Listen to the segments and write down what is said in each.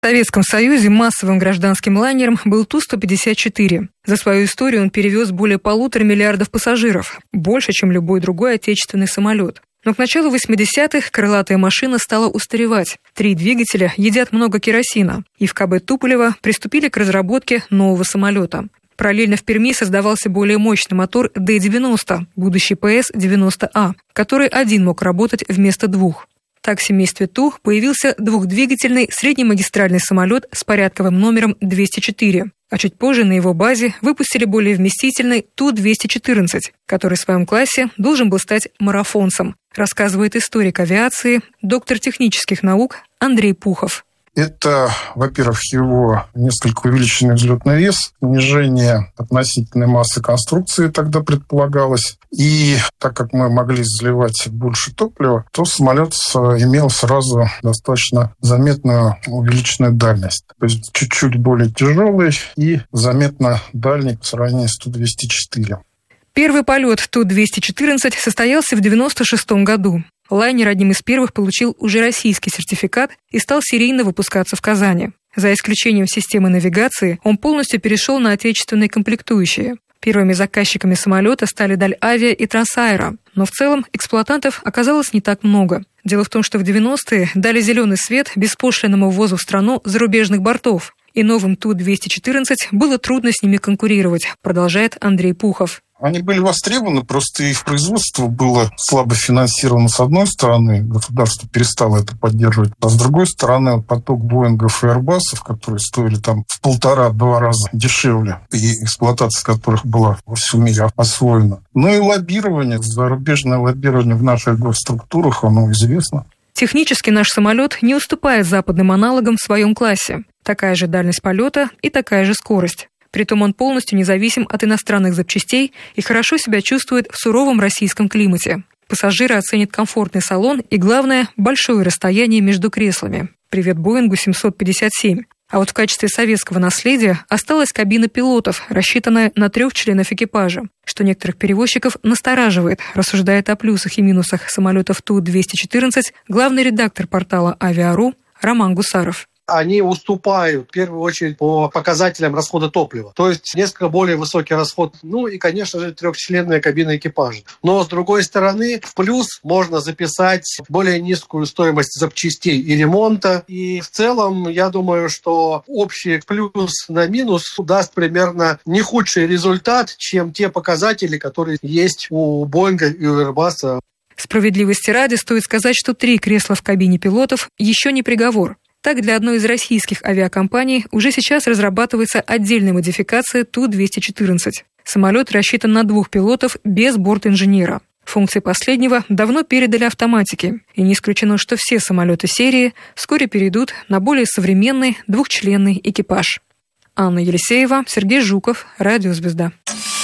В Советском Союзе массовым гражданским лайнером был Ту-154. За свою историю он перевез более 1,5 миллиарда пассажиров, больше, чем любой другой отечественный самолет. Но к началу 80-х крылатая машина стала устаревать. 3 двигателя едят много керосина, и в КБ Туполева приступили к разработке нового самолета. Параллельно в Перми создавался более мощный мотор Д-90, будущий ПС-90А, который один мог работать вместо 2. Так в семействе Ту появился двухдвигательный среднемагистральный самолет с порядковым номером 204, а чуть позже на его базе выпустили более вместительный Ту-214, который в своем классе должен был стать марафонцем, рассказывает историк авиации, доктор технических наук Андрей Пухов. Это, во-первых, его несколько увеличенный взлетный вес, снижение относительной массы конструкции тогда предполагалось. И так как мы могли заливать больше топлива, то самолет имел сразу достаточно заметную увеличенную дальность. То есть чуть-чуть более тяжелый и заметно дальний по сравнению с Ту-204. Первый полет Ту-214 состоялся в 1996 году. Лайнер одним из первых получил уже российский сертификат и стал серийно выпускаться в Казани. За исключением системы навигации, он полностью перешел на отечественные комплектующие. Первыми заказчиками самолета стали Дальавиа и Трансаэро, но в целом эксплуатантов оказалось не так много. Дело в том, что в 90-е дали зеленый свет беспошлинному ввозу в страну зарубежных бортов, и новым Ту-214 было трудно с ними конкурировать, продолжает Андрей Пухов. Они были востребованы, просто их производство было слабо финансировано с одной стороны, государство перестало это поддерживать, а с другой стороны поток Боингов и Airbus'ов, которые стоили там в 1,5-2 раза дешевле, и эксплуатация которых была во всем мире освоена. Ну и лоббирование, зарубежное лоббирование в наших госструктурах, оно известно. Технически наш самолет не уступает западным аналогам в своем классе. Такая же дальность полета и такая же скорость. Притом он полностью независим от иностранных запчастей и хорошо себя чувствует в суровом российском климате. Пассажиры оценят комфортный салон и, главное, большое расстояние между креслами. Привет Боингу 757. А вот в качестве советского наследия осталась кабина пилотов, рассчитанная на 3 членов экипажа, что некоторых перевозчиков настораживает, рассуждает о плюсах и минусах самолетов Ту-214 главный редактор портала «Авиа.ру» Роман Гусаров. Они уступают в первую очередь по показателям расхода топлива. То есть несколько более высокий расход. Ну и, конечно же, 3-членная кабина экипажа. Но, с другой стороны, в плюс можно записать более низкую стоимость запчастей и ремонта. И в целом, я думаю, что общий плюс на минус даст примерно не худший результат, чем те показатели, которые есть у Боинга и у Airbus. Справедливости ради стоит сказать, что 3 кресла в кабине пилотов еще не приговор. Так, для одной из российских авиакомпаний уже сейчас разрабатывается отдельная модификация Ту-214. Самолет рассчитан на 2 пилотов без борт-инженера. Функции последнего давно передали автоматике, и не исключено, что все самолеты серии вскоре перейдут на более современный 2-членный экипаж. Анна Елисеева, Сергей Жуков, Радио «Звезда».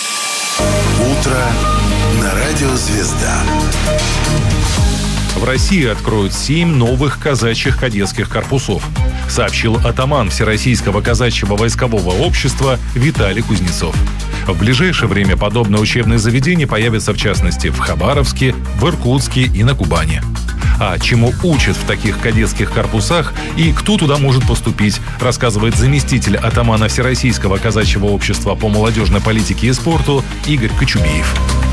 Утро на Радио «Звезда». В России откроют 7 новых казачьих кадетских корпусов, сообщил атаман Всероссийского казачьего войскового общества Виталий Кузнецов. В ближайшее время подобные учебные заведения появятся в частности в Хабаровске, в Иркутске и на Кубани. А чему учат в таких кадетских корпусах и кто туда может поступить, рассказывает заместитель атамана Всероссийского казачьего общества по молодежной политике и спорту Игорь Кочубеев.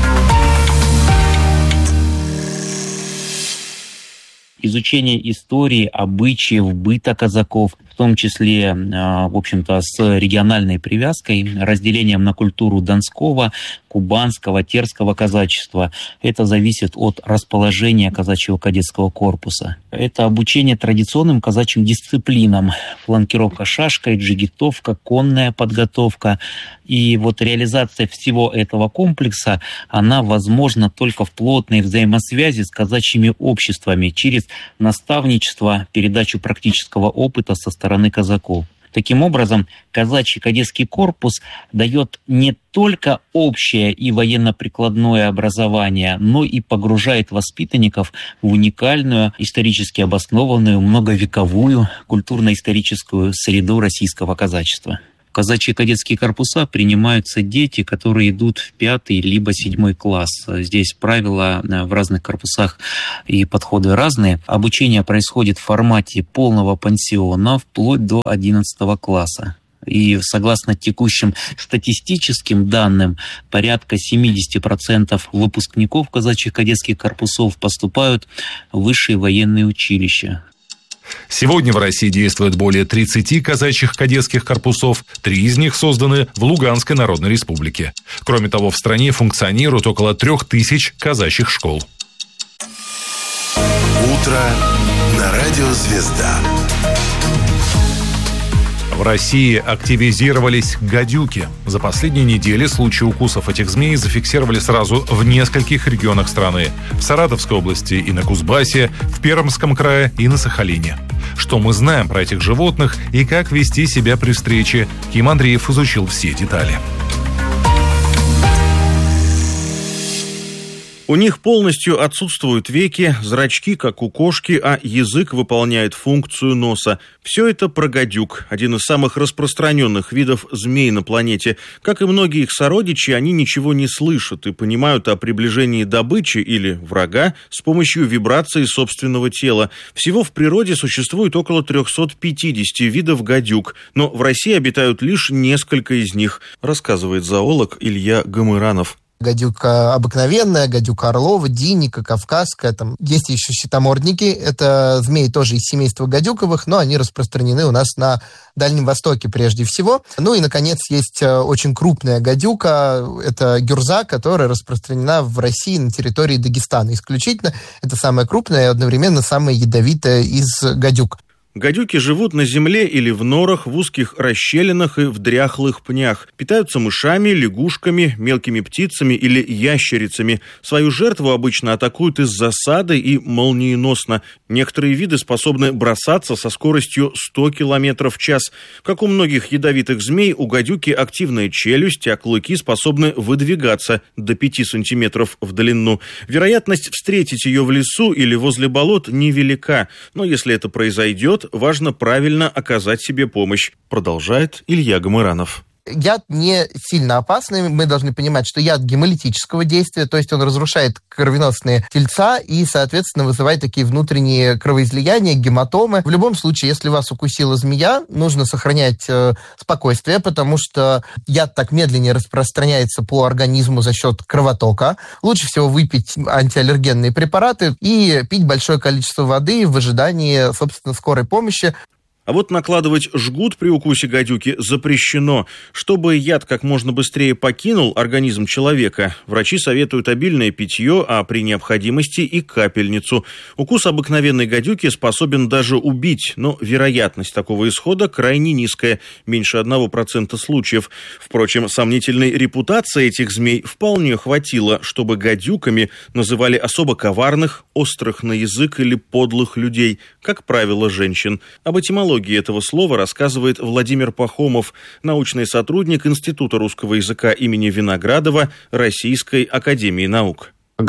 Изучение истории, обычаев, быта казаков, в том числе, в общем-то, с региональной привязкой, разделением на культуру донского, кубанского, терского казачества. Это зависит от расположения казачьего кадетского корпуса. Это обучение традиционным казачьим дисциплинам. Фланкировка шашкой, джигитовка, конная подготовка. И вот реализация всего этого комплекса, она возможна только в плотной взаимосвязи с казачьими обществами через наставничество, передачу практического опыта со стороны казаков. Таким образом, казачий кадетский корпус дает не только общее и военно-прикладное образование, но и погружает воспитанников в уникальную, исторически обоснованную, многовековую культурно-историческую среду российского казачества. казачьи кадетские корпуса принимаются дети, которые идут в 5 либо 7 класс. Здесь правила в разных корпусах и подходы разные. Обучение происходит в формате полного пансиона вплоть до 11 класса. И согласно текущим статистическим данным, порядка 70% выпускников казачьих кадетских корпусов поступают в высшие военные училища. Сегодня в России действует более 30 казачьих кадетских корпусов, 3 из них созданы в Луганской Народной Республике. Кроме того, в стране функционирует около 3000 казачьих школ. Утро на радио «Звезда». В России активизировались гадюки. За последние недели случаи укусов этих змей зафиксировали сразу в нескольких регионах страны. В Саратовской области и на Кузбассе, в Пермском крае и на Сахалине. Что мы знаем про этих животных и как вести себя при встрече? Ким Андреев изучил все детали. У них полностью отсутствуют веки, зрачки, как у кошки, а язык выполняет функцию носа. Все это про гадюк, один из самых распространенных видов змей на планете. Как и многие их сородичи, они ничего не слышат и понимают о приближении добычи или врага с помощью вибрации собственного тела. Всего в природе существует около 350 видов гадюк, но в России обитают лишь несколько из них, рассказывает зоолог Илья Гомыранов. Гадюка обыкновенная, гадюка орлова, динника, кавказская. Там есть еще щитомордники. Это змеи тоже из семейства гадюковых, но они распространены у нас на Дальнем Востоке прежде всего. Ну и, наконец, есть очень крупная гадюка. Это гюрза, которая распространена в России на территории Дагестана. Исключительно это самая крупная и одновременно самая ядовитая из гадюк. Гадюки живут на земле или в норах, в узких расщелинах и в дряхлых пнях. Питаются мышами, лягушками, мелкими птицами или ящерицами. Свою жертву обычно атакуют из засады и молниеносно. Некоторые виды способны бросаться со скоростью 100 км в час. Как у многих ядовитых змей, у гадюки активная челюсть, а клыки способны выдвигаться до 5 сантиметров в длину. Вероятность встретить ее в лесу или возле болот невелика, но если это произойдет, важно правильно оказать себе помощь, продолжает Илья Гомыранов. Яд не сильно опасный. Мы должны понимать, что яд гемолитического действия, то есть он разрушает кровеносные тельца и, соответственно, вызывает такие внутренние кровоизлияния, гематомы. В любом случае, если вас укусила змея, нужно сохранять спокойствие, потому что яд так медленнее распространяется по организму за счет кровотока. Лучше всего выпить антиаллергенные препараты и пить большое количество воды в ожидании, собственно, скорой помощи. А вот накладывать жгут при укусе гадюки запрещено. Чтобы яд как можно быстрее покинул организм человека, врачи советуют обильное питье, а при необходимости и капельницу. Укус обыкновенной гадюки способен даже убить, но вероятность такого исхода крайне низкая, меньше 1% случаев. Впрочем, сомнительной репутации этих змей вполне хватило, чтобы гадюками называли особо коварных, острых на язык или подлых людей, как правило, женщин. Об этимологии этого слова рассказывает Владимир Пахомов, научный сотрудник Института русского языка имени Виноградова Российской академии наук.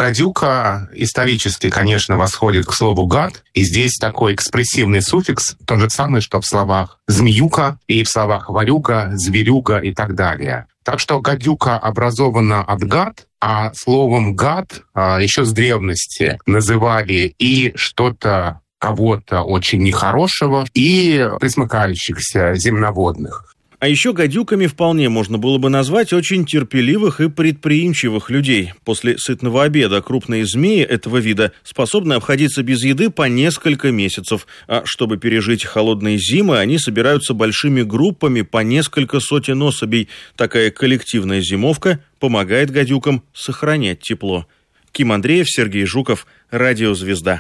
Гадюка исторически, конечно, восходит к слову «гад», и здесь такой экспрессивный суффикс, тот же самый, что в словах «змеюка» и в словах «варюга», «зверюга» и так далее. Так что гадюка образована от «гад», а словом «гад» еще с древности называли и что-то, кого-то очень нехорошего и пресмыкающихся земноводных. А еще гадюками вполне можно было бы назвать очень терпеливых и предприимчивых людей. После сытного обеда крупные змеи этого вида способны обходиться без еды по несколько месяцев. А чтобы пережить холодные зимы, они собираются большими группами по несколько сотен особей. Такая коллективная зимовка помогает гадюкам сохранять тепло. Ким Андреев, Сергей Жуков, Радио «Звезда».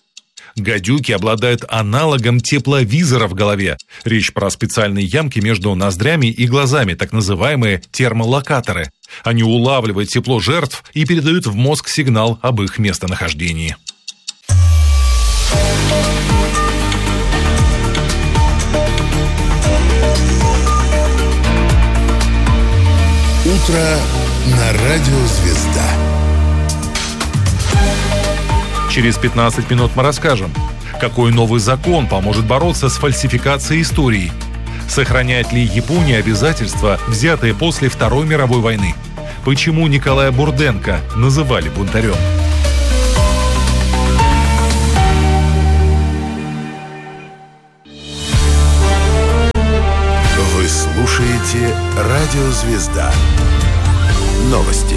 Гадюки обладают аналогом тепловизора в голове. Речь про специальные ямки между ноздрями и глазами, так называемые термолокаторы. Они улавливают тепло жертв и передают в мозг сигнал об их местонахождении. Утро на радио «Звезда». Через 15 минут мы расскажем, какой новый закон поможет бороться с фальсификацией историй. Сохраняет ли Япония обязательства, взятые после Второй мировой войны? Почему Николая Бурденко называли бунтарем? Вы слушаете «Радио Звезда». Новости.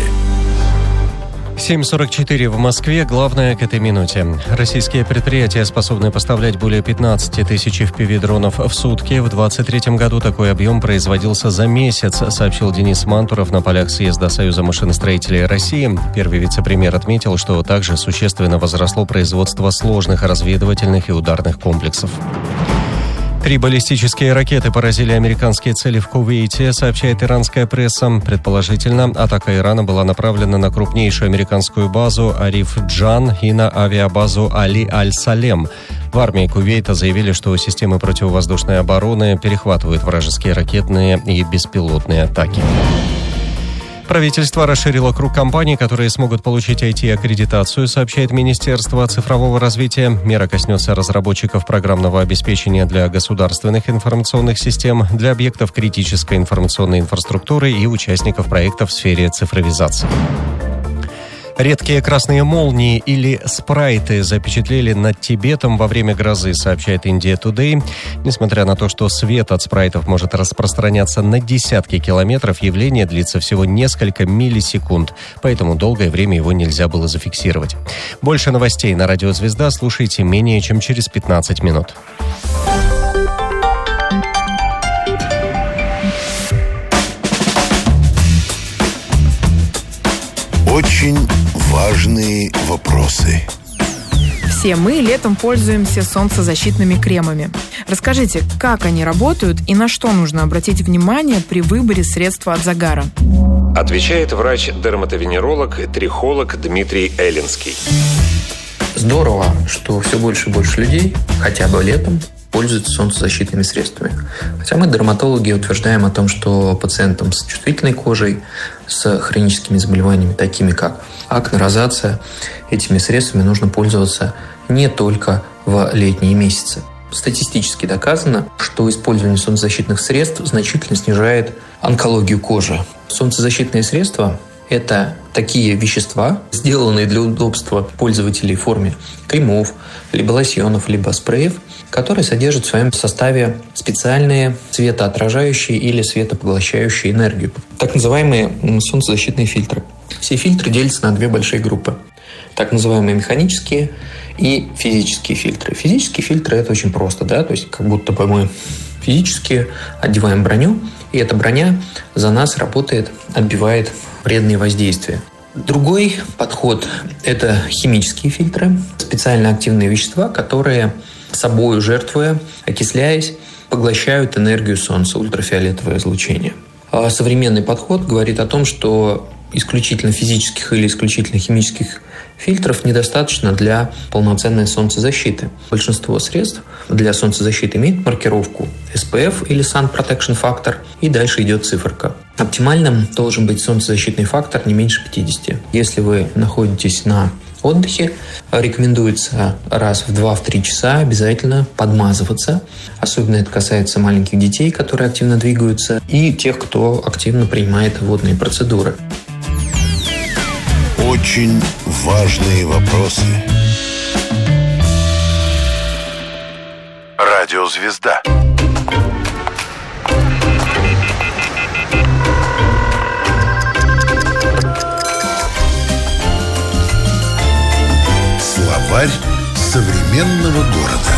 7:44 в Москве. Главное к этой минуте. Российские предприятия способны поставлять более 15 тысяч FPV-дронов в сутки. В 2023 году такой объем производился за месяц, сообщил Денис Мантуров на полях съезда Союза машиностроителей России. Первый вице-премьер отметил, что также существенно возросло производство сложных разведывательных и ударных комплексов. 3 баллистические ракеты поразили американские цели в Кувейте, сообщает иранская пресса. Предположительно, атака Ирана была направлена на крупнейшую американскую базу Ариф-Джан и на авиабазу Али-Аль-Салем. В армии Кувейта заявили, что системы противовоздушной обороны перехватывают вражеские ракетные и беспилотные атаки. Правительство расширило круг компаний, которые смогут получить IT-аккредитацию, сообщает Министерство цифрового развития. Мера коснется разработчиков программного обеспечения для государственных информационных систем, для объектов критической информационной инфраструктуры и участников проектов в сфере цифровизации. Редкие красные молнии или спрайты запечатлели над Тибетом во время грозы, сообщает India Today. Несмотря на то, что свет от спрайтов может распространяться на десятки километров, явление длится всего несколько миллисекунд, поэтому долгое время его нельзя было зафиксировать. Больше новостей на Радио Звезда слушайте менее чем через 15 минут. Очень важные вопросы. Все мы летом пользуемся солнцезащитными кремами. Расскажите, как они работают и на что нужно обратить внимание при выборе средства от загара? Отвечает врач-дерматовенеролог, трихолог Дмитрий Эллинский. Здорово, что все больше и больше людей, хотя бы летом, пользуются солнцезащитными средствами. Хотя мы, дерматологи, утверждаем о том, что пациентам с чувствительной кожей, с хроническими заболеваниями, такими как акне, розация, этими средствами нужно пользоваться не только в летние месяцы. Статистически доказано, что использование солнцезащитных средств значительно снижает онкологию кожи. Солнцезащитные средства – это такие вещества, сделанные для удобства пользователей в форме кремов, либо лосьонов, либо спреев, которые содержат в своем составе специальные светоотражающие или светопоглощающие энергию, так называемые солнцезащитные фильтры. Все фильтры делятся на две большие группы. Так называемые механические и физические фильтры. Физические фильтры – это очень просто, да, то есть как будто бы мы физически одеваем броню, и эта броня за нас работает, отбивает вредные воздействия. Другой подход – это химические фильтры, специально активные вещества, которые собой жертвуя, окисляясь, поглощают энергию Солнца, ультрафиолетовое излучение. А современный подход говорит о том, что исключительно физических или исключительно химических фильтров недостаточно для полноценной солнцезащиты. Большинство средств для солнцезащиты имеет маркировку SPF или Sun Protection Factor, и дальше идет циферка. Оптимальным должен быть солнцезащитный фактор не меньше 50. Если вы находитесь на отдыхе, рекомендуется раз в 2-3 часа обязательно подмазываться. Особенно это касается маленьких детей, которые активно двигаются, и тех, кто активно принимает водные процедуры. Очень важные вопросы. Радио Звезда. Словарь современного города.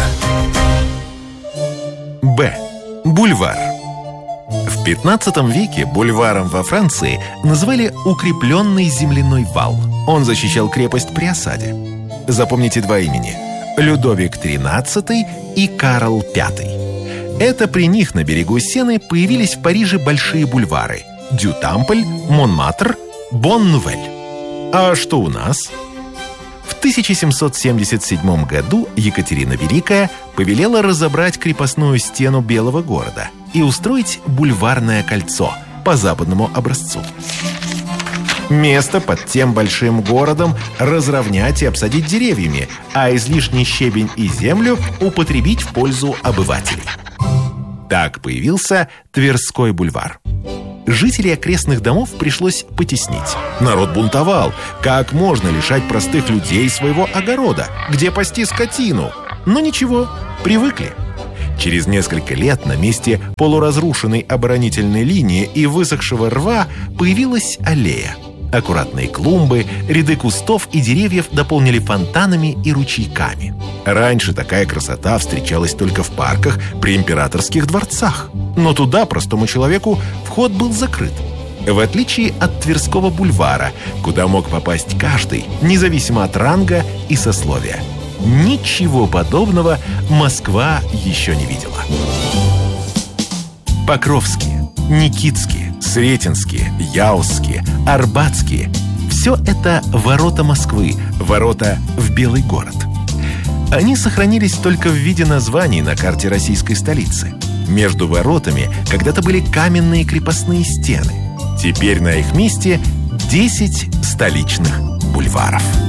Б. Бульвар. В 15 веке бульваром во Франции называли укрепленный земляной вал. Он защищал крепость при осаде. Запомните два имени – Людовик XIII и Карл V. Это при них на берегу Сены появились в Париже большие бульвары – Дю Тампль, Монмартр, Бон-Нувель. А что у нас? В 1777 году Екатерина Великая повелела разобрать крепостную стену Белого города и устроить бульварное кольцо по западному образцу. Место под тем большим городом разровнять и обсадить деревьями, а излишний щебень и землю употребить в пользу обывателей. Так появился Тверской бульвар. Жителей окрестных домов пришлось потеснить. Народ бунтовал. Как можно лишать простых людей своего огорода? Где пасти скотину? Но ничего, привыкли. Через несколько лет на месте полуразрушенной оборонительной линии и высохшего рва появилась аллея. Аккуратные клумбы, ряды кустов и деревьев дополнили фонтанами и ручейками. Раньше такая красота встречалась только в парках при императорских дворцах. Но туда простому человеку вход был закрыт. В отличие от Тверского бульвара, куда мог попасть каждый, независимо от ранга и сословия. Ничего подобного Москва еще не видела. Покровские, Никитские, Сретенские, Яузские, Арбатские – все это ворота Москвы, ворота в Белый город. Они сохранились только в виде названий на карте российской столицы. Между воротами когда-то были каменные крепостные стены. Теперь на их месте 10 столичных бульваров.